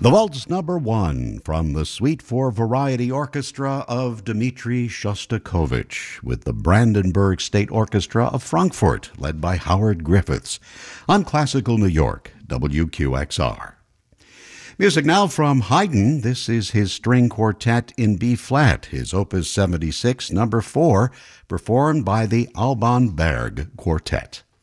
The Waltz Number 1 from the Suite for Variety Orchestra of Dmitri Shostakovich with the Brandenburg State Orchestra of Frankfurt, led by Howard Griffiths, on Classical New York, WQXR. Music now from Haydn. This is his string quartet in B-flat, his Opus 76, number 4, performed by the Alban Berg Quartet.